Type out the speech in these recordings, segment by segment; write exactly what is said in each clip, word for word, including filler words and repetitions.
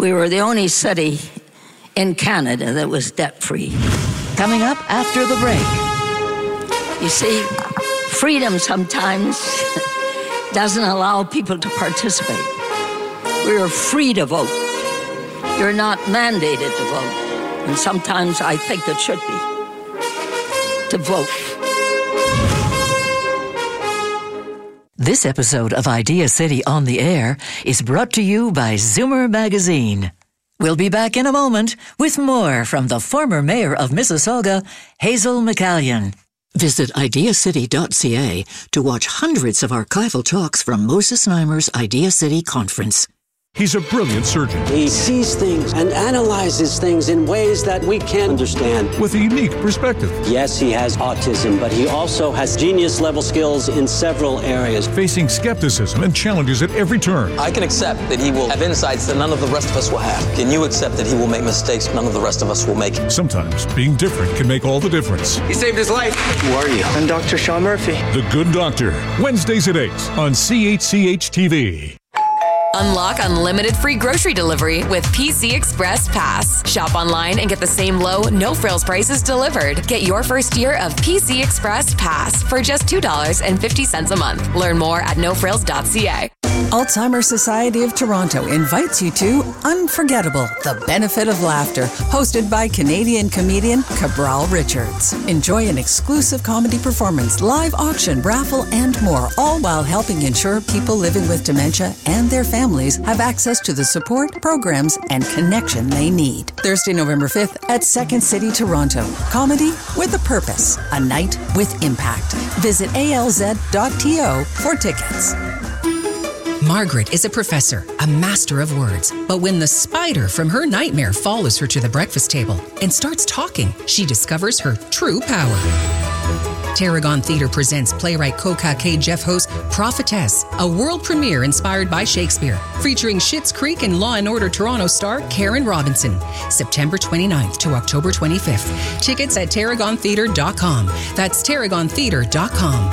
we were the only city in Canada that was debt-free. Coming up after the break. You see, freedom sometimes doesn't allow people to participate. We are free to vote. You're not mandated to vote. And sometimes I think it should be to vote. This episode of Idea City on the Air is brought to you by Zoomer Magazine. We'll be back in a moment with more from the former mayor of Mississauga, Hazel McCallion. Visit idea city dot c a to watch hundreds of archival talks from Moses Znaimer's Idea City Conference. He's a brilliant surgeon. He sees things and analyzes things in ways that we can't understand. With a unique perspective. Yes, he has autism, but he also has genius-level skills in several areas. Facing skepticism and challenges at every turn. I can accept that he will have insights that none of the rest of us will have. Can you accept that he will make mistakes none of the rest of us will make? Sometimes being different can make all the difference. He saved his life. Who are you? I'm Doctor Sean Murphy. The Good Doctor. Wednesdays at eight on C H C H T V. Unlock unlimited free grocery delivery with P C Express Pass. Shop online and get the same low, no-frills prices delivered. Get your first year of P C Express Pass for just two dollars and fifty cents a month. Learn more at no frills dot c a. Alzheimer's Society of Toronto invites you to Unforgettable, The Benefit of Laughter, hosted by Canadian comedian Cabral Richards. Enjoy an exclusive comedy performance, live auction, raffle, and more, all while helping ensure people living with dementia and their families have access to the support, programs, and connection they need. Thursday, November fifth at Second City, Toronto. Comedy with a purpose. A night with impact. Visit a l z dot t o for tickets. Margaret is a professor, a master of words. But when the spider from her nightmare follows her to the breakfast table and starts talking, she discovers her true power. Tarragon Theatre presents playwright Kokake Jeff Ho's Prophetess, a world premiere inspired by Shakespeare, featuring Schitt's Creek and Law and Order Toronto star Karen Robinson. September twenty-ninth to October twenty-fifth. Tickets at tarragon theatre dot com. That's tarragon theatre dot com.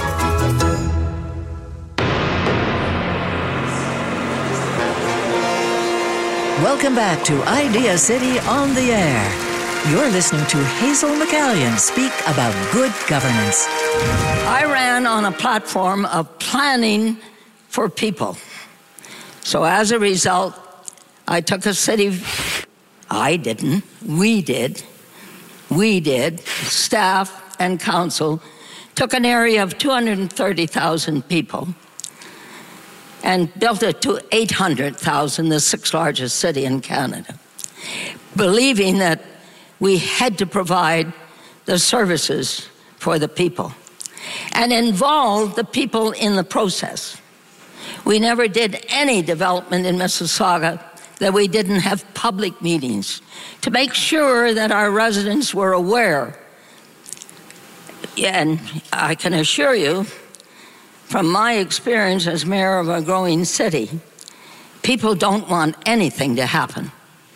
Welcome back to Idea City on the Air. You're listening to Hazel McCallion speak about good governance. I ran on a platform of planning for people. So as a result, I took a city, I didn't, we did, we did, staff and council, took an area of two hundred thirty thousand people and built it to eight hundred thousand, the sixth largest city in Canada, believing that we had to provide the services for the people and involve the people in the process. We never did any development in Mississauga that we didn't have public meetings to make sure that our residents were aware. And I can assure you, from my experience as mayor of a growing city, people don't want anything to happen.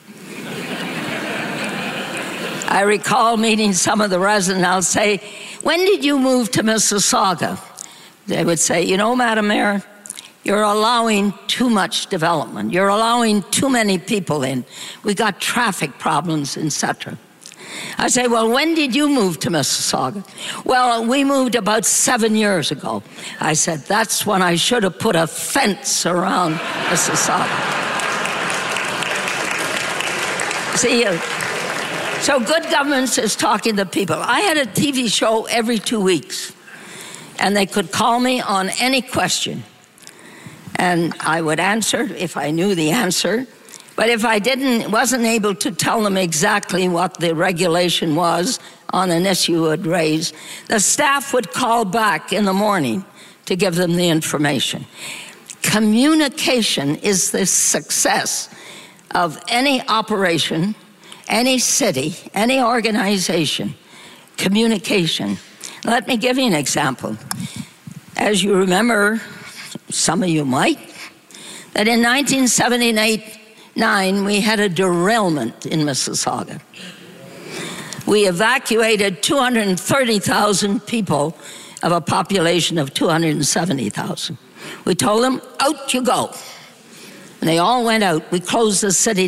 I recall meeting some of the residents, I'll say, when did you move to Mississauga? They would say, you know, Madam Mayor, you're allowing too much development. You're allowing too many people in. We got traffic problems, et cetera. I say, well, when did you move to Mississauga? Well, we moved about seven years ago. I said, that's when I should have put a fence around Mississauga. See, uh, so good governance is talking to people. I had a T V show every two weeks, and they could call me on any question. And I would answer if I knew the answer. But if I didn't, wasn't able to tell them exactly what the regulation was on an issue would raise, the staff would call back in the morning to give them the information. Communication is the success of any operation, any city, any organization. Communication. Let me give you an example. As you remember, some of you might, that in nineteen seventy-eight, Nine, we had a derailment in Mississauga. We evacuated two hundred thirty thousand people of a population of two hundred seventy thousand. We told them, out you go. And they all went out. We closed the city